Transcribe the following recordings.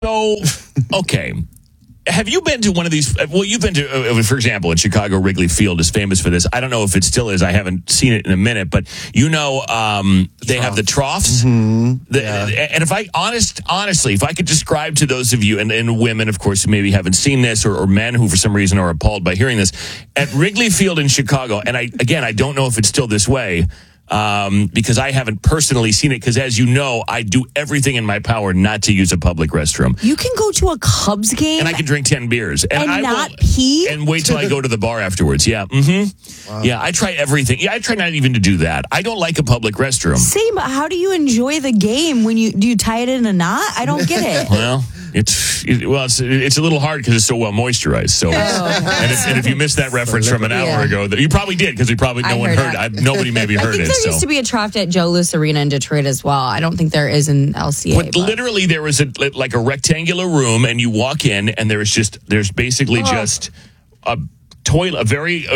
So, okay. Have you been to one of these? Well, you've been to, for example, in Chicago, Wrigley Field is famous for this. I don't know if it still is. I haven't seen it in a minute, but they have the troughs. Mm-hmm. And if I honestly, if I could describe to those of you and women, of course, who maybe haven't seen this, or men who for some reason are appalled by hearing this, at Wrigley Field in Chicago, and I don't know if it's still this way. Because I haven't personally seen it, because as you know, I do everything in my power not to use a public restroom. You can go to a Cubs game and I can drink 10 beers and I not pee and wait till I go to the bar afterwards. Yeah. Mm-hmm. Wow. Yeah, I try everything. Yeah, I try not even to do that. I don't like a public restroom. Same. How do you enjoy the game when do you tie it in a knot? I don't get it. Well, it's a little hard because it's so well moisturized. So, and if you missed that reference from an hour ago, you probably did, because no one heard it. Nobody maybe heard it. I think there used to be a trough at Joe Louis Arena in Detroit as well. I don't think there is in LCA. But literally, there was a rectangular room, and you walk in, and there's basically just a toilet,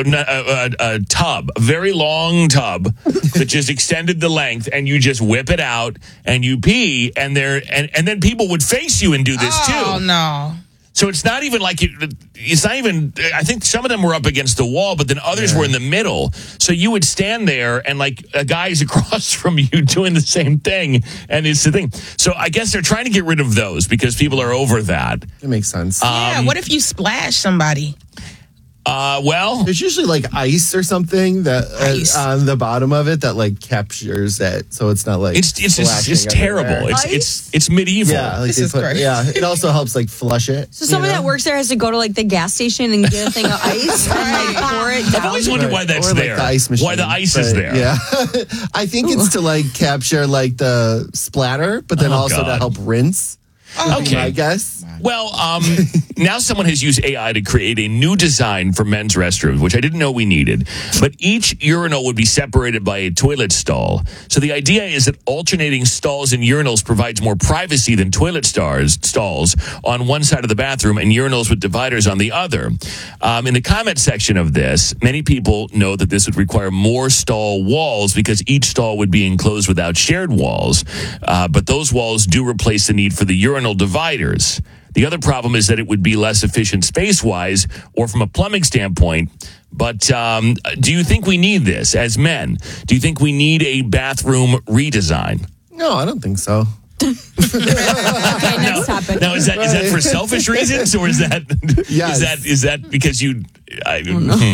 a tub, a very long tub that just extended the length, and you just whip it out and you pee, and then people would face you and do this too. Oh no. So it's not even like it's not even. I think some of them were up against the wall, but then others were in the middle. So you would stand there, and like a guy's across from you doing the same thing, and it's the thing. So I guess they're trying to get rid of those because people are over that. It makes sense. What if you splash somebody? Well, there's usually like ice or something that on the bottom of it that like captures it, so it's not like it's terrible. It's medieval. Yeah, like it also helps like flush it. So somebody that works there has to go to like the gas station and get a thing of ice and like pour it down. I've always wondered why that's there. Like the ice machine, why the ice is there? Yeah, I think it's to like capture like the splatter, but then also to help rinse. Okay, I guess. Well, now someone has used AI to create a new design for men's restrooms, which I didn't know we needed. But each urinal would be separated by a toilet stall. So the idea is that alternating stalls and urinals provides more privacy than toilet stalls on one side of the bathroom and urinals with dividers on the other. In the comment section of this, many people know that this would require more stall walls because each stall would be enclosed without shared walls. But those walls do replace the need for the urinal dividers. The other problem is that it would be less efficient space-wise or from a plumbing standpoint. But do you think we need this as men? Do you think we need a bathroom redesign? No, I don't think so. Okay, next topic. Now, is that for selfish reasons, or is that is that because you? I don't know.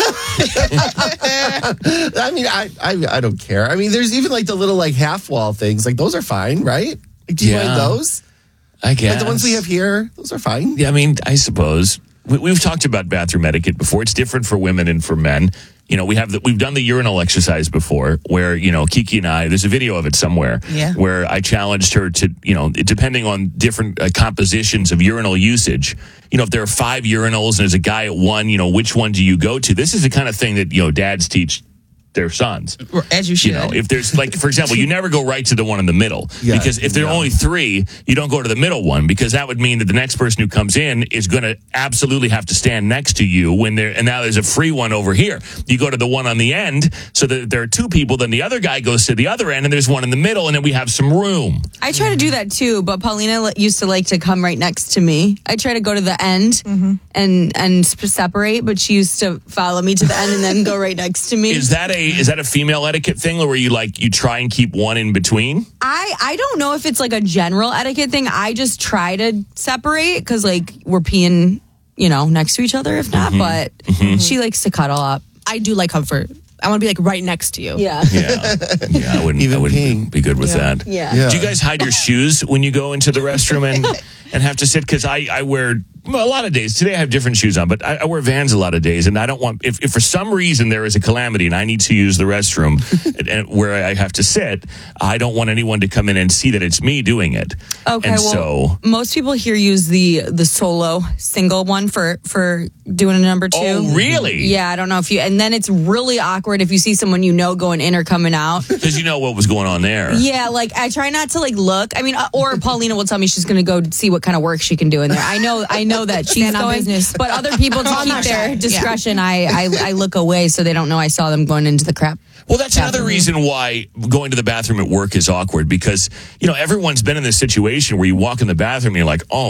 I mean, I don't care. I mean, there's even like the little like half wall things. Like those are fine, right? Like, do you mind those? I guess. Like the ones we have here, those are fine. Yeah, I mean, I suppose. We've talked about bathroom etiquette before. It's different for women and for men. You know, we've done the urinal exercise before where, you know, Kiki and I, there's a video of it somewhere where I challenged her to, you know, depending on different compositions of urinal usage. You know, if there are 5 urinals and there's a guy at one, you know, which one do you go to? This is the kind of thing that, you know, dads teach their sons. As you should. You know, if there's like, for example, you never go right to the one in the middle because if there are only 3, you don't go to the middle one because that would mean that the next person who comes in is going to absolutely have to stand next to you when and now there's a free one over here. You go to the one on the end so that there are 2 people, then the other guy goes to the other end and there's one in the middle and then we have some room. I try to do that too, but Paulina used to like to come right next to me. I try to go to the end and separate, but she used to follow me to the end and then go right next to me. Is that a female etiquette thing where you try and keep one in between? I don't know if it's like a general etiquette thing. I just try to separate because like we're peeing, you know, next to each other if not, but she likes to cuddle up. I do like comfort. I want to be like right next to you. Yeah. I wouldn't be good with that. Yeah. Do you guys hide your shoes when you go into the restroom and have to sit? Because I wear a lot of days. Today I have different shoes on, but I wear Vans a lot of days, and I don't want if for some reason there is a calamity and I need to use the restroom and where I have to sit, I don't want anyone to come in and see that it's me doing it. Okay, and so most people here use the solo single one for doing a number 2. Oh, really? Yeah, I don't know if you, and then it's really awkward if you see someone you know going in or coming out. Because you know what was going on there. Yeah, like I try not to like look. I mean, or Paulina will tell me she's going to go see what kind of work she can do in there. I know that she's going, but other people to keep their discretion, I look away so they don't know I saw them going into the crap. Well, that's another reason why going to the bathroom at work is awkward because, everyone's been in this situation where you walk in the bathroom and you're like, oh,